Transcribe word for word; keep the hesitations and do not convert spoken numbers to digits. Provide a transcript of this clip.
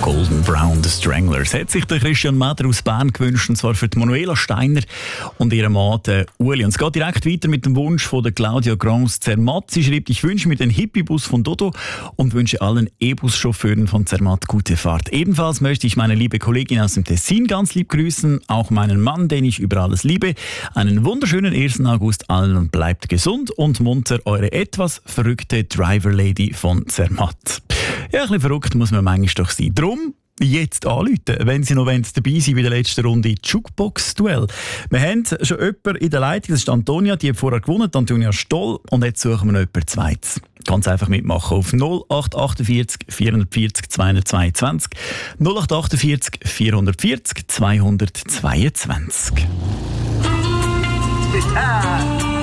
Golden Brown, The Stranglers. Hat sich der Christian Meder aus Bern gewünscht, und zwar für die Manuela Steiner und ihren Mann Uli. Und es geht direkt weiter mit dem Wunsch von der Claudia Grans Zermatt. Sie schreibt: Ich wünsche mir den Hippie-Bus von Dodo und wünsche allen E-Bus-Chauffeuren von Zermatt gute Fahrt. Ebenfalls möchte ich meine liebe Kollegin aus dem Tessin ganz lieb grüßen, auch meinen Mann, den ich über alles liebe. Einen wunderschönen ersten August allen und bleibt gesund und munter, eure etwas verrückte Driver-Lady von Zermatt. Ja, ein bisschen verrückt muss man manchmal doch sein. Drum jetzt anrufen, wenn Sie noch dabei sind bei der letzten Runde Jukebox-Duell. Wir haben schon jemanden in der Leitung, das ist Antonia, die hat vorher gewonnen, Antonia Stoll, und jetzt suchen wir noch jemanden Zweites. Ganz einfach mitmachen auf null acht achtundvierzig vierhundertvierzig zweihundertzweiundzwanzig, null acht achtundvierzig vierhundertvierzig zweihundertzweiundzwanzig.